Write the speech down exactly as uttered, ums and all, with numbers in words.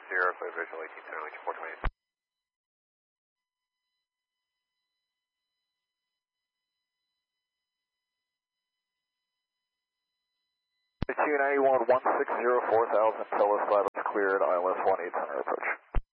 Sierra, so visual eighteen ten, eighteen four twenty. Q ninety-one one six zero four thousand, tell us that is cleared, I L S one eight center approach.